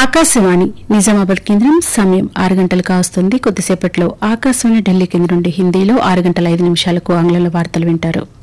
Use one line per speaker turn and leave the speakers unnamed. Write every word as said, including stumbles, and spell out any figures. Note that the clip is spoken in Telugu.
ఆకాశవాణి నిజామాబాద్ కేంద్రం సమయం ఆరు గంటలు కావస్తుంది. కొద్దిసేపట్లో ఆకాశవాణి ఢిల్లీ కేంద్రం నుండి హిందీలో ఆరు గంటల ఐదు నిమిషాలకు ఆంగ్లంలో వార్తలు వింటారు.